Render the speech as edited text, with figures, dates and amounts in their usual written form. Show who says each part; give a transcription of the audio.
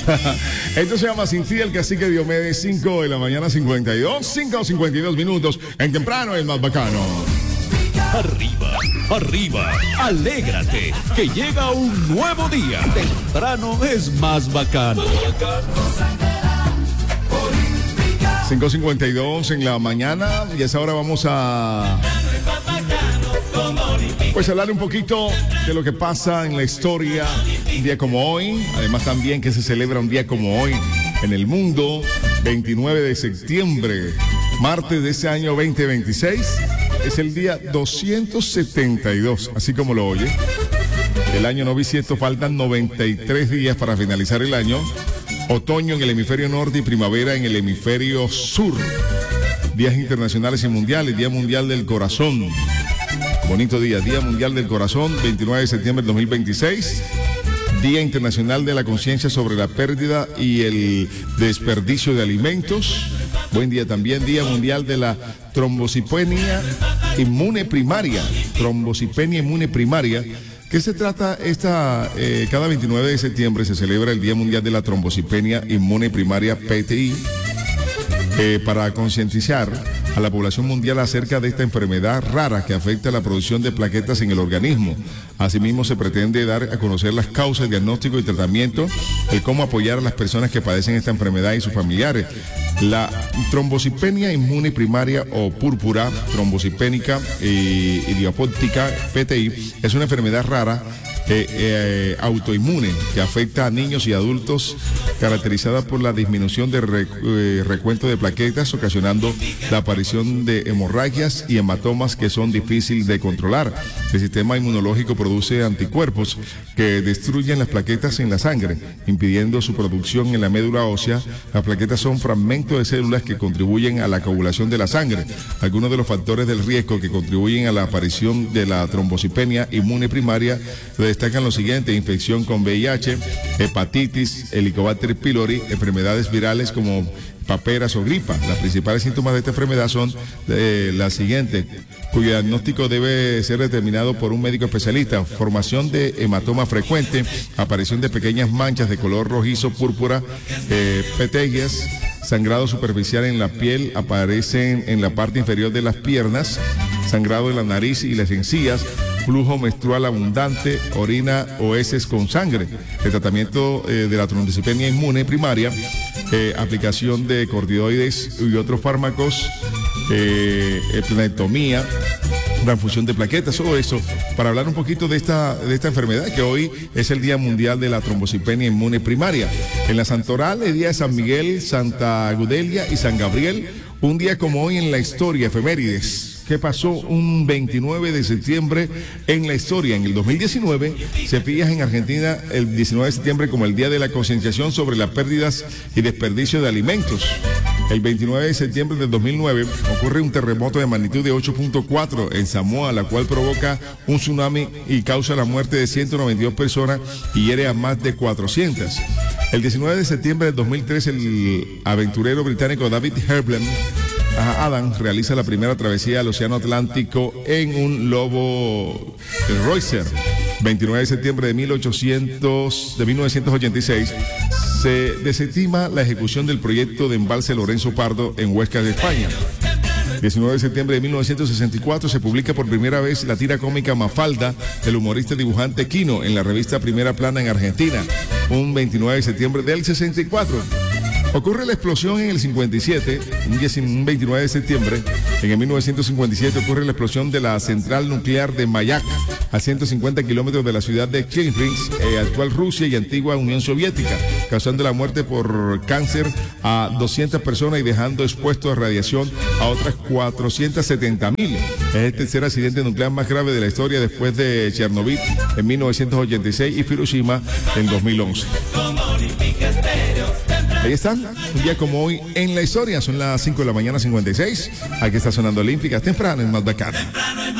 Speaker 1: Esto se llama Sin Ti, el cacique Diomedes, 5 de la mañana 5:52 minutos. En temprano, el más bacano.
Speaker 2: Arriba, arriba, alégrate, que llega un nuevo día. Temprano es más bacano.
Speaker 1: 5:52 en la mañana, y a esa hora vamos a hablar un poquito de lo que pasa en la historia un día como hoy. Además también que se celebra un día como hoy en el mundo, 29 de septiembre, martes de ese año 2026. Es el día 272, así como lo oye. El año no bisiesto, faltan 93 días para finalizar el año. Otoño en el hemisferio norte y primavera en el hemisferio sur. Días internacionales y mundiales, Día Mundial del Corazón. Bonito día, Día Mundial del Corazón, 29 de septiembre del 2026. Día Internacional de la Conciencia sobre la Pérdida y el Desperdicio de Alimentos. Buen día también, Día Mundial de la Trombocitopenia Inmune Primaria. Trombocitopenia Inmune Primaria. ¿Qué se trata cada 29 de septiembre se celebra el Día Mundial de la Trombocitopenia Inmune Primaria, PTI, para concientizar a la población mundial acerca de esta enfermedad rara que afecta la producción de plaquetas en el organismo. Asimismo, se pretende dar a conocer las causas, diagnóstico y tratamiento, el cómo apoyar a las personas que padecen esta enfermedad y sus familiares. La trombocitopenia inmune primaria o púrpura trombocipénica idiopática, PTI, es una enfermedad rara autoinmune que afecta a niños y adultos, caracterizada por la disminución de recuento de plaquetas, ocasionando la aparición de hemorragias y hematomas que son difíciles de controlar. El sistema inmunológico produce anticuerpos que destruyen las plaquetas en la sangre, impidiendo su producción en la médula ósea. Las plaquetas son fragmentos de células que contribuyen a la coagulación de la sangre. Algunos de los factores del riesgo que contribuyen a la aparición de la trombocitopenia inmune primaria destacan lo siguiente: infección con VIH, hepatitis, Helicobacter pylori, enfermedades virales como paperas o gripa. Los principales síntomas de esta enfermedad son las siguientes, cuyo diagnóstico debe ser determinado por un médico especialista: formación de hematoma frecuente, aparición de pequeñas manchas de color rojizo púrpura, petequias, sangrado superficial en la piel, aparecen en la parte inferior de las piernas, sangrado en la nariz y las encías, flujo menstrual abundante, orina o heces con sangre. El tratamiento de la trombocitopenia inmune primaria, aplicación de corticoides y otros fármacos, esplenectomía, transfusión de plaquetas, todo eso, para hablar un poquito de esta enfermedad, que hoy es el Día Mundial de la Trombocitopenia Inmune Primaria. En la Santoral, el día de San Miguel, Santa Gudelia y San Gabriel. Un día como hoy en la historia, efemérides. ¿Qué pasó un 29 de septiembre en la historia? En el 2019 se fija en Argentina el 19 de septiembre como el Día de la Concientización sobre las Pérdidas y Desperdicio de Alimentos. El 29 de septiembre del 2009 ocurre un terremoto de magnitud de 8.4 en Samoa, la cual provoca un tsunami y causa la muerte de 192 personas y hiere a más de 400. El 19 de septiembre del 2003, el aventurero británico David Adam realiza la primera travesía al Océano Atlántico en un Lobo Reuser. 29 de septiembre de 1986 se desestima la ejecución del proyecto de embalse Lorenzo Pardo en Huesca de España. 19 de septiembre de 1964 se publica por primera vez la tira cómica Mafalda del humorista y dibujante Quino en la revista Primera Plana en Argentina. Un 29 de septiembre del 64. Ocurre la explosión en el 57, un 29 de septiembre. En el 1957 ocurre la explosión de la central nuclear de Mayak, a 150 kilómetros de la ciudad de Chelyabinsk, actual Rusia y antigua Unión Soviética, causando la muerte por cáncer a 200 personas y dejando expuesto a radiación a otras 470.000. Es el tercer accidente nuclear más grave de la historia después de Chernobyl en 1986 y Hiroshima en 2011. Ahí están, un día como hoy en la historia, son las 5 de la mañana 56. Aquí está sonando Olímpicas, temprano en más bacano.